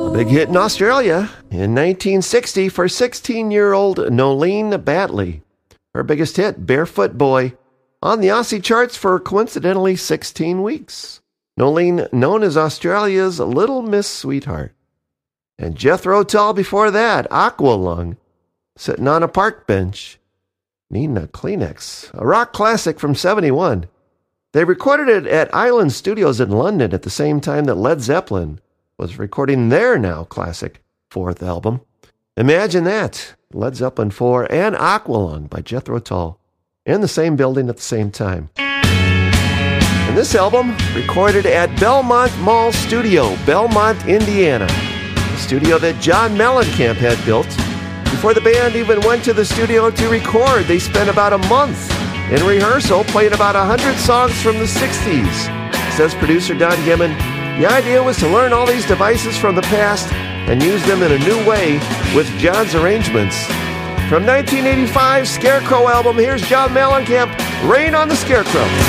Big hit in Australia in 1960 for 16-year-old Nolene Batley. Her biggest hit, Barefoot Boy, on the Aussie charts for coincidentally 16 weeks. Nolene, known as Australia's Little Miss Sweetheart. And Jethro Tull before that, Aqualung, sitting on a park bench, needing a Kleenex, a rock classic from 71. They recorded it at Island Studios in London at the same time that Led Zeppelin was recording their now classic fourth album. Imagine that, Led Zeppelin 4 and Aqualung by Jethro Tull in the same building at the same time. And this album recorded at Belmont Mall Studio, Belmont, Indiana, a studio that John Mellencamp had built. Before the band even went to the studio to record, they spent about a month in rehearsal playing about 100 songs from the 60s. Says producer Don Gemmon, the idea was to learn all these devices from the past and use them in a new way with John's arrangements. From 1985 Scarecrow album, here's John Mellencamp, Rain on the Scarecrow.